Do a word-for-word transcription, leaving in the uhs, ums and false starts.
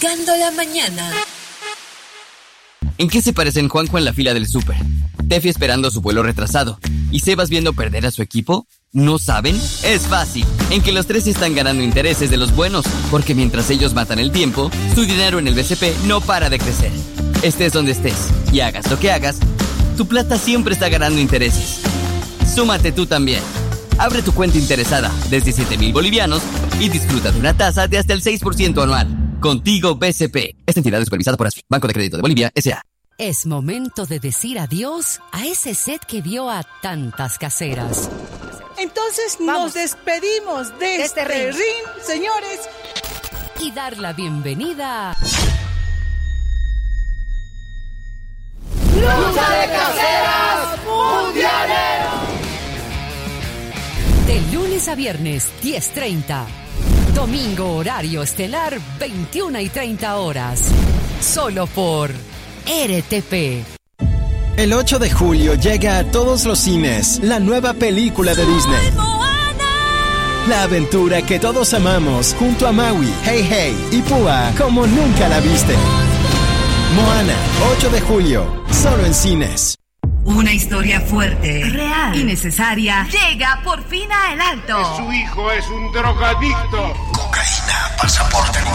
Marcando la mañana. ¿En qué se parecen Juanjo en la fila del súper, Tefi esperando su vuelo retrasado y Sebas viendo perder a su equipo? ¿No saben? Es fácil. En que los tres están ganando intereses de los buenos, porque mientras ellos matan el tiempo, su dinero en el B C P no para de crecer. Estés donde estés y hagas lo que hagas, tu plata siempre está ganando intereses. Súmate tú también. Abre tu cuenta interesada desde siete mil bolivianos y disfruta de una tasa de hasta el seis por ciento anual. Contigo B C P. Esta entidad es supervisada por A S F I, Banco de Crédito de Bolivia, S A Es momento de decir adiós a ese set que vio a tantas caseras. Entonces Vamos. nos despedimos de, De este, este ring. ring, señores. Y dar la bienvenida ¡Lucha de caseras mundiales! de lunes a viernes, diez treinta. Domingo, horario estelar, veintiuna y treinta horas. Solo por R T P. El ocho de julio llega a todos los cines la nueva película de Disney. La aventura que todos amamos junto a Maui, Hey Hey y Púa como nunca la viste. Moana, ocho de julio, solo en cines. Una historia fuerte, Real. y necesaria llega por fin a El Alto. Su hijo es un drogadicto. Cocaína, pasaporte